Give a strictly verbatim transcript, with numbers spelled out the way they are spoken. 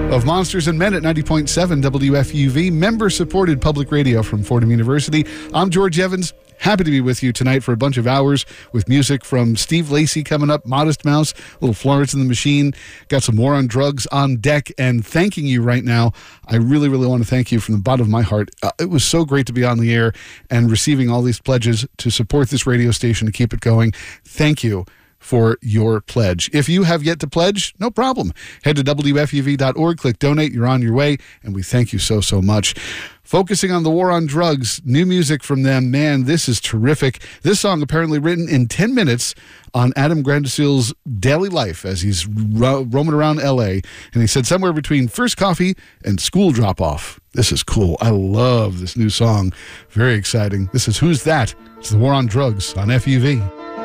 of Monsters and Men at ninety point seven W F U V, member-supported public radio from Fordham University. I'm George Evans. Happy to be with you tonight for a bunch of hours with music from Steve Lacy coming up, Modest Mouse, little Florence and the Machine. Got some War on Drugs on deck, and thanking you right now. I really, really want to thank you from the bottom of my heart. Uh, it was so great to be on the air and receiving all these pledges to support this radio station to keep it going. Thank you for your pledge. If you have yet to pledge, no problem. Head to W F U V dot org, click donate, you're on your way, and we thank you so, so much. Focusing on the War on Drugs, new music from them. Man, this is terrific. This song apparently written in ten minutes on Adam Granduciel's daily life as he's ro- roaming around L A. And he said somewhere between first coffee and school drop-off. This is cool. I love this new song. Very exciting. This is Who's That? It's the War on Drugs on F U V.